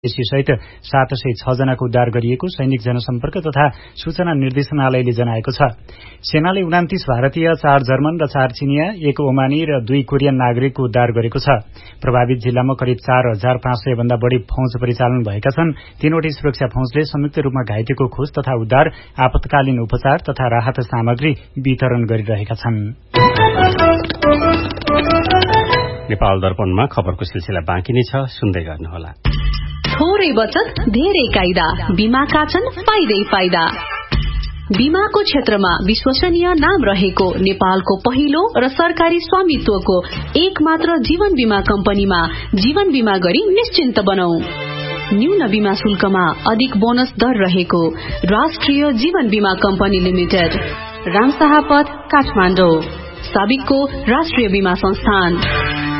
सहित 706 जनाको उद्धार गरिएको सैनिक जनसम्पर्क तथा सूचना निर्देशनालयले जनाएको छ। सेनाले 29 भारतीय, 4 जर्मन र 4 चिनिया, 1 ओमानी र 2 कोरियन नागरिकको उद्धार गरेको छ। प्रभावित जिल्लामा करिब 4500 भन्दा बढ़ी फौज परिचालन भएका छन्। तीनवटै सुरक्षा फौजले संयुक्त रूपमा घाइतेको खोज तथा उद्धार, आपतकालीन उपचार तथा राहत सामग्री वितरण गरिरहेका छन्। नेपाल दर्पणमा खबरको सिलसिला बाँकी नै छ, सुन्दै गर्नुहोला। थोरै बचत धेरै कायदा, बीमाका छन् फाइदै फाइदा। बीमाको क्षेत्रमा विश्वसनीय नाम रहेको नेपालको पहिलो र सरकारी स्वामित्वको एक मात्र जीवन बीमा कम्पनीमा जीवन बीमा गरी निश्चिन्त बनौं। न्यून बीमा शुल्कमा अधिक बोनस दर रहेको राष्ट्रिय जीवन बीमा कम्पनी लिमिटेड, रामशाह पथ, काठमाडौँ। साबिकको राष्ट्रिय बीमा संस्थान।